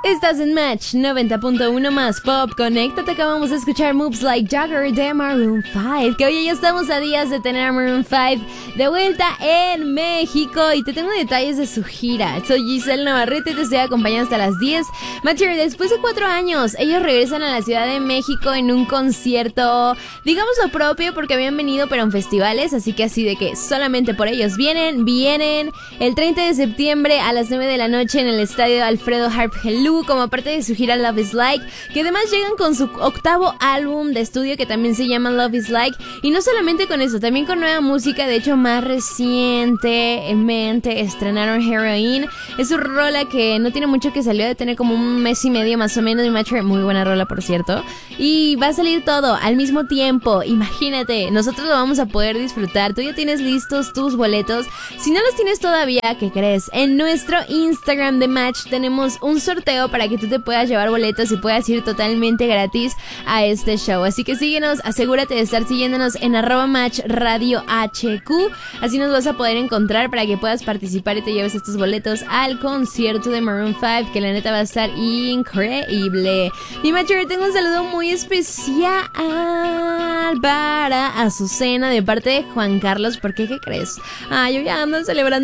Estás en Match 90.1 más Pop. Conéctate, acabamos de escuchar Moves Like Jagger de Maroon 5. Que hoy ya estamos a días de tener a Maroon 5 de vuelta en México. Y te tengo detalles de su gira. Soy Giselle Navarrete y te estoy acompañando hasta las 10. Matcher, después de 4 años, ellos regresan a la Ciudad de México en un concierto, digamos lo propio, porque habían venido pero en festivales. Así que así de que solamente por ellos vienen el 30 de septiembre a las 9 de la noche en el estadio Alfredo Harp Helú, como parte de su gira Love is Like, que además llegan con su 8º álbum de estudio que también se llama Love is Like. Y no solamente con eso, también con nueva música. De hecho, más recientemente estrenaron Heroin. Es su rola que no tiene mucho que salió, de tener como un mes y medio más o menos. Muy buena rola, por cierto. Y va a salir todo al mismo tiempo. Imagínate, nosotros lo vamos a poder disfrutar. Tú ya tienes listos tus boletos. Si no los tienes todavía, ¿qué crees? En nuestro Instagram de Match tenemos un sorteo para que tú te puedas llevar boletos y puedas ir totalmente gratis a este show. Así que síguenos, asegúrate de estar siguiéndonos en @matchradiohq. Así nos vas a poder encontrar para que puedas participar y te lleves estos boletos al concierto de Maroon 5, que la neta va a estar increíble. Mi Matcher, tengo un saludo muy especial para Azucena de parte de Juan Carlos. ¿Por qué? ¿Qué crees? Yo ya ando celebrando